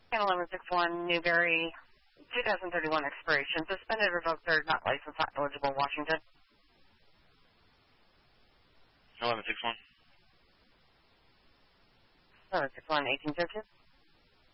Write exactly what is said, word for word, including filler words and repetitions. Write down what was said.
eleven sixty-one, Newberry, twenty thirty-one expiration. Suspended, revoked, third, not licensed, not eligible, Washington. eleven sixty-one. eleven sixty-one, eighteen thirty-two.